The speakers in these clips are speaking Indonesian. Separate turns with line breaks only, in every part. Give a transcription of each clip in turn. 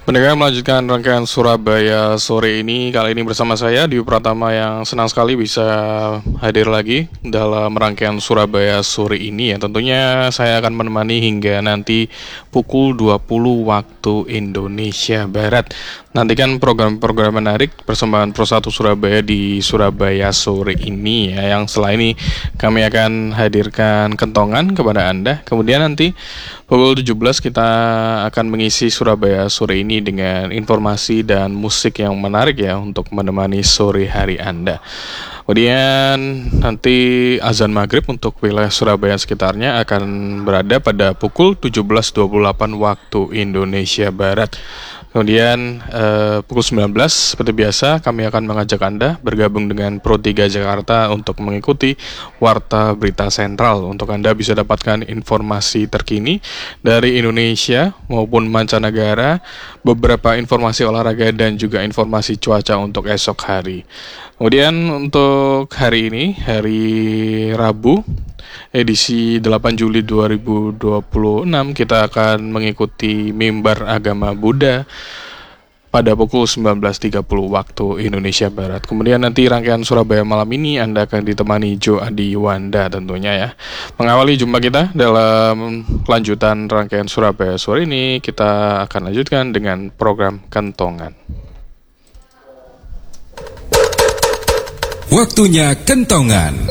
Pendengar melanjutkan rangkaian Surabaya sore ini. Kali ini bersama saya Dio Pratama yang senang sekali bisa hadir lagi dalam rangkaian Surabaya sore ini ya. Tentunya saya akan menemani hingga nanti pukul 20 waktu Indonesia Barat. Nantikan program-program menarik persembahan Pro 1 Surabaya di Surabaya sore ini ya. Yang setelah ini kami akan hadirkan kentongan kepada Anda. Kemudian nanti pukul 17 kita akan mengisi Surabaya sore ini dengan informasi dan musik yang menarik ya untuk menemani sore hari Anda. Kemudian nanti azan maghrib untuk wilayah Surabaya sekitarnya akan berada pada pukul 17.28 waktu Indonesia Barat. Kemudian pukul 19 seperti biasa kami akan mengajak Anda bergabung dengan Pro 3 Jakarta untuk mengikuti Warta Berita Sentral. Untuk Anda bisa dapatkan informasi terkini dari Indonesia maupun mancanegara, beberapa informasi olahraga dan juga informasi cuaca untuk esok hari. Kemudian untuk hari ini, hari Rabu, edisi 8 Juli 2026, kita akan mengikuti mimbar agama Buddha pada pukul 19.30 waktu Indonesia Barat. Kemudian nanti rangkaian Surabaya malam ini Anda akan ditemani Jo Adi Wanda tentunya ya. Mengawali jumpa kita dalam lanjutan rangkaian Surabaya sore ini, kita akan lanjutkan dengan program Kentongan.
Waktunya Kentongan.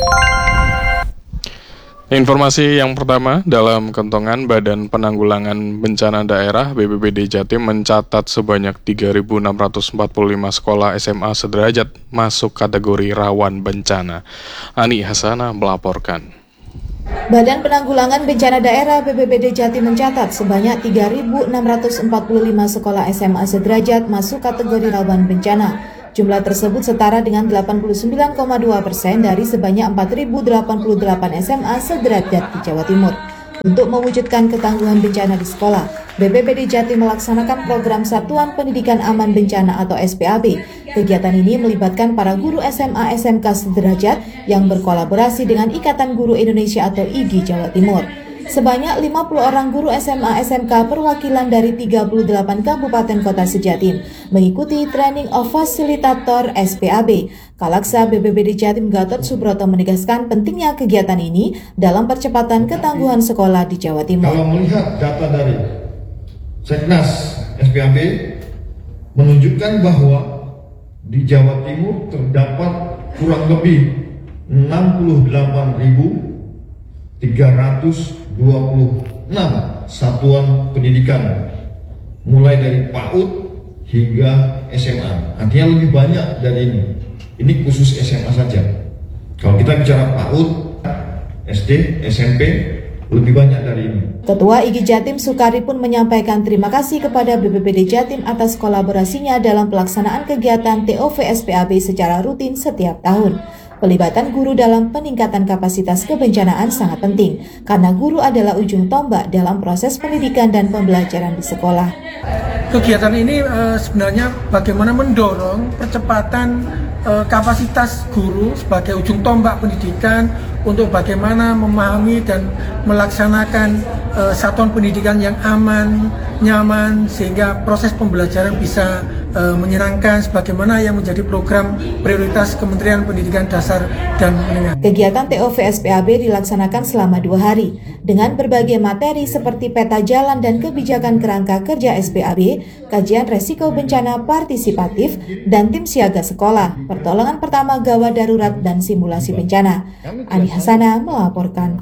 Informasi yang pertama dalam kentongan, Badan Penanggulangan Bencana Daerah BPBD Jatim mencatat sebanyak 3.645 sekolah SMA sederajat masuk kategori rawan bencana. Ani Hasana melaporkan.
Badan Penanggulangan Bencana Daerah BPBD Jatim mencatat sebanyak 3.645 sekolah SMA sederajat masuk kategori rawan bencana. Jumlah tersebut setara dengan 89,2% dari sebanyak 4.088 SMA sederajat di Jawa Timur. Untuk mewujudkan ketangguhan bencana di sekolah, BPBD Jatim melaksanakan program Satuan Pendidikan Aman Bencana atau SPAB. Kegiatan ini melibatkan para guru SMA SMK sederajat yang berkolaborasi dengan Ikatan Guru Indonesia atau IGI Jawa Timur. Sebanyak 50 orang guru SMA SMK perwakilan dari 38 kabupaten kota sejatim mengikuti Training of Facilitator SPAB. Kalaksa BPBD Jatim Gatot Subroto menegaskan pentingnya kegiatan ini dalam percepatan ketangguhan sekolah di Jawa Timur.
Kalau melihat data dari Seknas SPAB menunjukkan bahwa di Jawa Timur terdapat kurang lebih 68.326 satuan pendidikan mulai dari PAUD hingga SMA. Artinya lebih banyak dari ini. Ini khusus SMA saja. Kalau kita bicara PAUD, SD, SMP, lebih banyak dari ini.
Ketua IGI Jatim Sukari pun menyampaikan terima kasih kepada BPBD Jatim atas kolaborasinya dalam pelaksanaan kegiatan TOV SPAB secara rutin setiap tahun. Pelibatan guru dalam peningkatan kapasitas kebencanaan sangat penting, karena guru adalah ujung tombak dalam proses pendidikan dan pembelajaran di sekolah.
Kegiatan ini sebenarnya bagaimana mendorong percepatan kapasitas guru sebagai ujung tombak pendidikan untuk bagaimana memahami dan melaksanakan satuan pendidikan yang aman, nyaman, sehingga proses pembelajaran bisa menyenangkan sebagaimana yang menjadi program prioritas Kementerian Pendidikan Dasar dan Menengah.
Kegiatan TOV SPAB dilaksanakan selama 2 hari dengan berbagai materi seperti peta jalan dan kebijakan kerangka kerja SPAB, kajian resiko bencana partisipatif, dan tim siaga sekolah, pertolongan pertama gawat darurat, dan simulasi bencana. Ani Hasana melaporkan.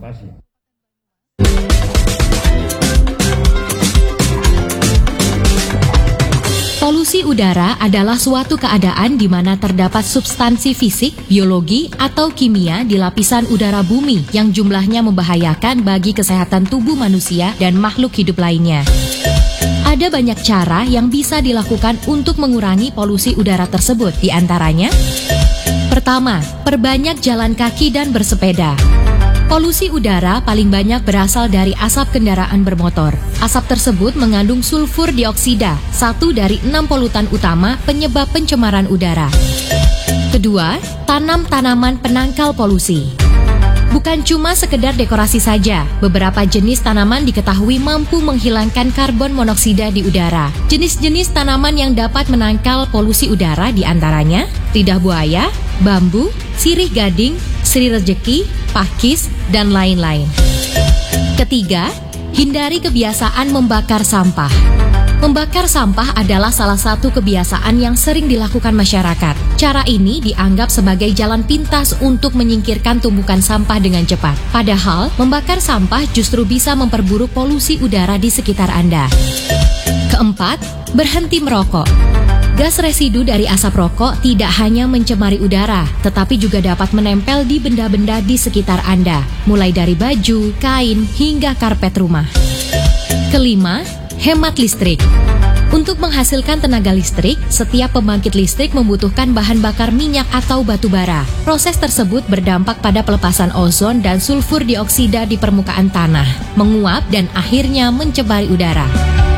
Polusi udara adalah suatu keadaan di mana terdapat substansi fisik, biologi, atau kimia di lapisan udara bumi yang jumlahnya membahayakan bagi kesehatan tubuh manusia dan makhluk hidup lainnya. Ada banyak cara yang bisa dilakukan untuk mengurangi polusi udara tersebut, di antaranya: pertama, perbanyak jalan kaki dan bersepeda. Polusi udara paling banyak berasal dari asap kendaraan bermotor. Asap tersebut mengandung sulfur dioksida, satu dari 6 polutan utama penyebab pencemaran udara. Kedua, tanam tanaman penangkal polusi. Bukan cuma sekedar dekorasi saja, beberapa jenis tanaman diketahui mampu menghilangkan karbon monoksida di udara. Jenis-jenis tanaman yang dapat menangkal polusi udara diantaranya lidah buaya, bambu, sirih gading, sri rejeki, pakis, dan lain-lain. Ketiga, hindari kebiasaan membakar sampah. Membakar sampah adalah salah satu kebiasaan yang sering dilakukan masyarakat. Cara ini dianggap sebagai jalan pintas untuk menyingkirkan tumpukan sampah dengan cepat. Padahal, membakar sampah justru bisa memperburuk polusi udara di sekitar Anda. Keempat, berhenti merokok. Gas residu dari asap rokok tidak hanya mencemari udara, tetapi juga dapat menempel di benda-benda di sekitar Anda, mulai dari baju, kain, hingga karpet rumah. Kelima, hemat listrik. Untuk menghasilkan tenaga listrik, setiap pembangkit listrik membutuhkan bahan bakar minyak atau batu bara. Proses tersebut berdampak pada pelepasan ozon dan sulfur dioksida di permukaan tanah, menguap dan akhirnya mencemari udara.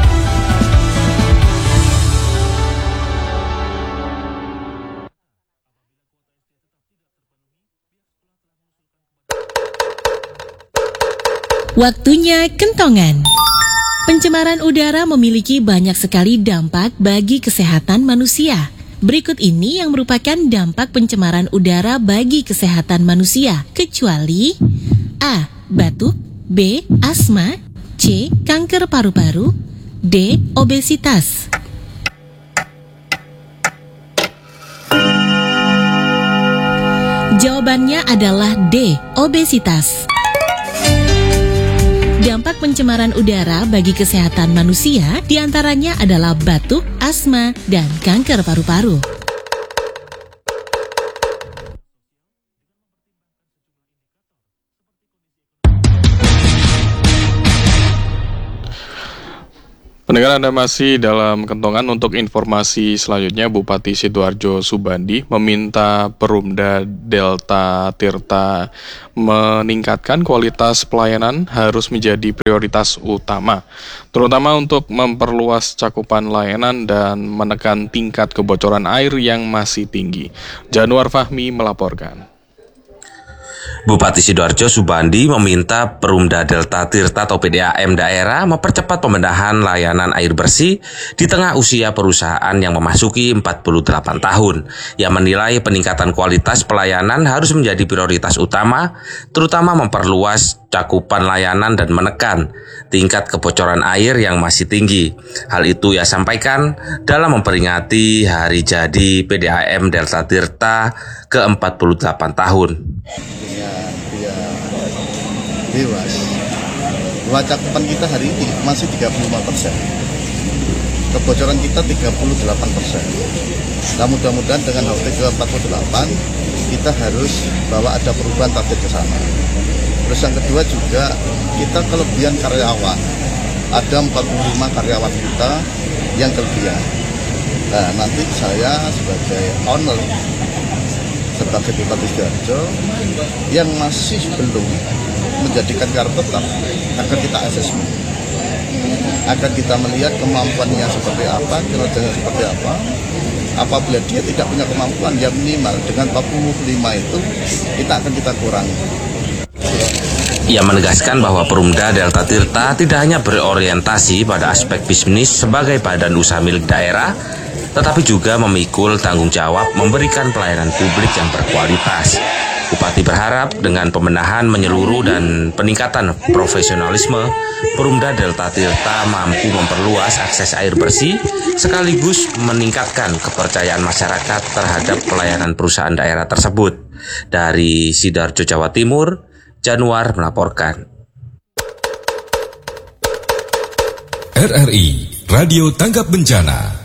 Waktunya kentongan. Pencemaran udara memiliki banyak sekali dampak bagi kesehatan manusia. Berikut ini yang merupakan dampak pencemaran udara bagi kesehatan manusia, kecuali A. Batuk, B. Asma, C. Kanker paru-paru, D. Obesitas. Jawabannya adalah D. Obesitas. Dampak pencemaran udara bagi kesehatan manusia diantaranya adalah batuk, asma, dan kanker paru-paru.
Pendengar, Anda masih dalam kentongan. Untuk informasi selanjutnya, Bupati Sidoarjo Subandi meminta Perumda Delta Tirta meningkatkan kualitas pelayanan harus menjadi prioritas utama, terutama untuk memperluas cakupan layanan dan menekan tingkat kebocoran air yang masih tinggi. Januar Fahmi melaporkan.
Bupati Sidoarjo Subandi meminta Perumda Delta Tirta atau PDAM daerah mempercepat pembenahan layanan air bersih di tengah usia perusahaan yang memasuki 48 tahun, yang menilai peningkatan kualitas pelayanan harus menjadi prioritas utama, terutama memperluas cakupan layanan dan menekan tingkat kebocoran air yang masih tinggi. Hal itu ia sampaikan dalam memperingati hari jadi PDAM Delta Tirta ke-48 tahun.
Dewas, cakupan kita hari ini masih 35%, kebocoran kita 38%. Nah, mudah-mudahan dengan HUT ke-48 kita harus bahwa ada perubahan target ke sana. Terus yang kedua juga kita kelebihan karyawan, ada 45 karyawan kita yang kelebihan. Nah, nanti saya sebagai owner, sebagai Bupati Sidoarjo yang masih belum menjadikan kartu tetap akan kita asesmen, akan kita melihat kemampuannya seperti apa, kinerjanya seperti apa. Apabila dia tidak punya kemampuan yang minimal dengan 45 itu kita kurangi.
Ia menegaskan bahwa Perumda Delta Tirta tidak hanya berorientasi pada aspek bisnis sebagai badan usaha milik daerah, tetapi juga memikul tanggung jawab memberikan pelayanan publik yang berkualitas. Bupati berharap dengan pembenahan menyeluruh dan peningkatan profesionalisme, Perumda Delta Tirta mampu memperluas akses air bersih sekaligus meningkatkan kepercayaan masyarakat terhadap pelayanan perusahaan daerah tersebut. Dari Sidoarjo, Jawa Timur, Januar melaporkan.
RRI Radio Tanggap Bencana.